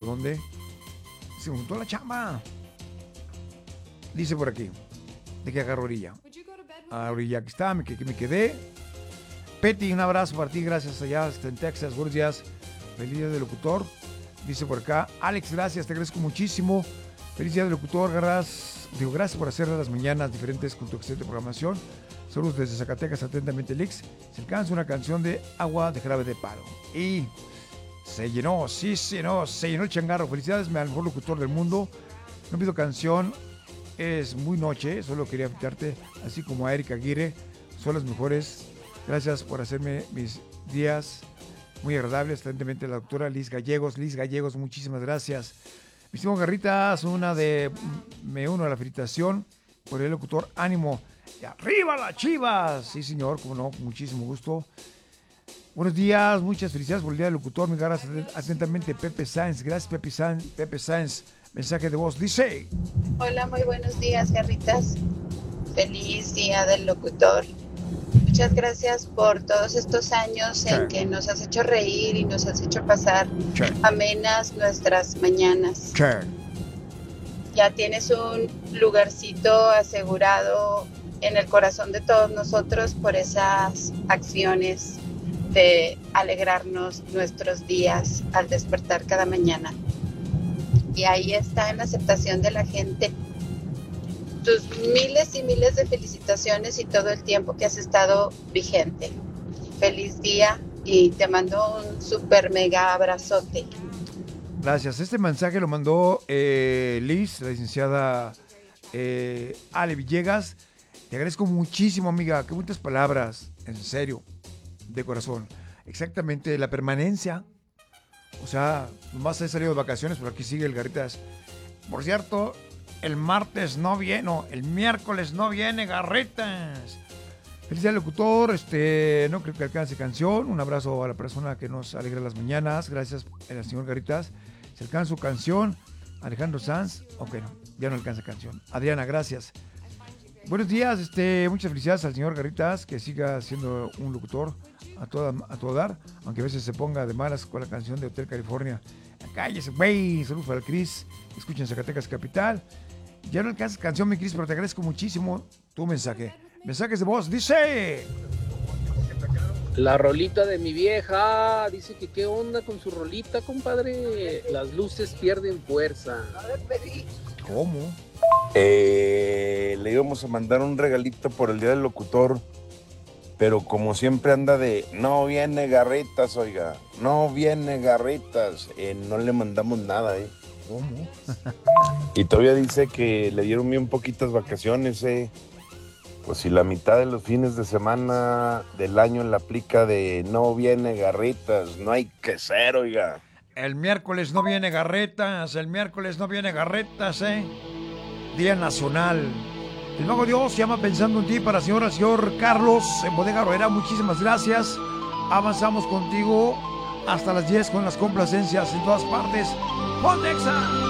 dónde. Se juntó la chamba. Dice por aquí. De que agarro orilla. A orilla, aquí está, que me quedé. Peti, un abrazo para ti, gracias allá hasta en Texas. Buenos días. Feliz día del locutor. Dice por acá. Alex, gracias, te agradezco muchísimo. Feliz día del locutor. Gracias por hacer las mañanas diferentes con tu excelente programación. Saludos desde Zacatecas, atentamente, Lix. Se alcanza una canción de Agua de Jarabe de Palo. Y se llenó, se llenó el changarro. Felicidades, al mejor locutor del mundo. No pido canción, es muy noche, solo quería felicitarte, así como a Erika Aguirre, son las mejores. Gracias por hacerme mis días muy agradables. Atentamente, la doctora Liz Gallegos. Liz Gallegos, muchísimas gracias. Mis estimado Garritas, me uno a la felicitación por el locutor. Ánimo. Y arriba las Chivas. Sí, señor, como no, con muchísimo gusto. Buenos días, muchas felicidades por el día del locutor. Mi garras, atentamente, Pepe Sáenz. Gracias, Pepe Sáenz. Mensaje de voz, dice. Hola, muy buenos días, Garritas. Feliz día del locutor. Muchas gracias por todos estos años en que nos has hecho reír y nos has hecho pasar amenas nuestras mañanas. Ya tienes un lugarcito asegurado en el corazón de todos nosotros por esas acciones de alegrarnos nuestros días al despertar cada mañana. Y ahí está en la aceptación de la gente tus miles y miles de felicitaciones y todo el tiempo que has estado vigente. Feliz día y te mando un super mega abrazote. Gracias. Este mensaje lo mandó Liz, la licenciada Ale Villegas. Te agradezco muchísimo, amiga. Qué bonitas palabras. En serio. De corazón. Exactamente. La permanencia. O sea, nomás he salido de vacaciones, pero aquí sigue el Garritas. Por cierto, el miércoles no viene Garritas. Feliz día, locutor. No creo que alcance canción. Un abrazo a la persona que nos alegra las mañanas. Gracias, el señor Garritas. Se alcanza su canción. Alejandro Sanz. Ok, no, ya no alcanza canción. Adriana, gracias. Buenos días, muchas felicidades al señor Garritas, que siga siendo un locutor a todo dar, aunque a veces se ponga de malas con la canción de Hotel California. Cállese, güey. Saludos para el Cris. Escuchen Zacatecas Capital. Ya no alcanzas canción, mi Cris, pero te agradezco muchísimo tu mensaje. Mensajes de voz, dice. La rolita de mi vieja, dice que qué onda con su rolita, compadre. Las luces pierden fuerza. ¿Cómo? Le íbamos a mandar un regalito por el día del locutor, pero como siempre anda de no viene Garritas, oiga, no viene Garritas, no le mandamos nada, ¿Cómo? Y todavía dice que le dieron bien poquitas vacaciones, Pues si la mitad de los fines de semana del año la aplica de no viene Garritas, no hay que ser, oiga. El miércoles no viene Garritas, Día Nacional. El Mago Dios llama pensando en ti para señor Carlos en Bodega Aurrera. Muchísimas gracias. Avanzamos contigo hasta las 10 con las complacencias en todas partes. ¡Pontexa!